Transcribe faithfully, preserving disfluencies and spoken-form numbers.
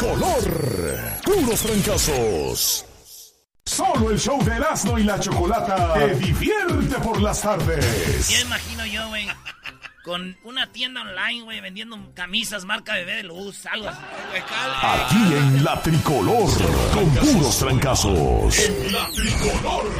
tricolor. Puros fracasos. Solo el show de Erasmo y la Chocolata te divierte por las tardes. Ya imagino yo, güey, con una tienda online, güey, vendiendo camisas marca Bebé de Luz, algo así. Aquí en la Tricolor, con puros trancazos. En la Tricolor.